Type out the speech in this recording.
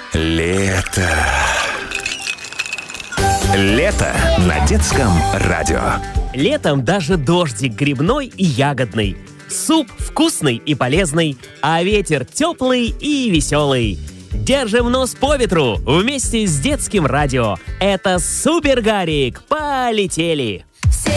Лето. Лето на детском радио. Летом даже дождик грибной и ягодный, суп вкусный и полезный, а ветер теплый и веселый. Держим нос по ветру вместе с детским радио. Это Супер Гарик. Полетели!